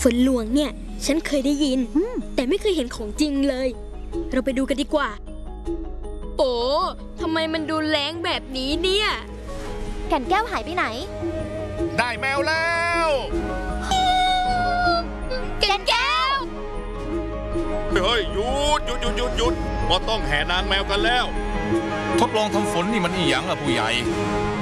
ฝนหลวงเนี่ยฉันเคยได้ยินแต่ไม่เคยเห็นของจริงเลยเราไปดูกันดีกว่าโอ้ทำไมมันดูแรงแบบนี้เนี่ยแก่นแก้วหายไปไหนได้แมวแล้วแก่นแก้วเฮ้ยหยุดมาต้องแห่นางแมวกันแล้วทดลองทำฝนนี่มันอีหยังล่ะผู้ใหญ่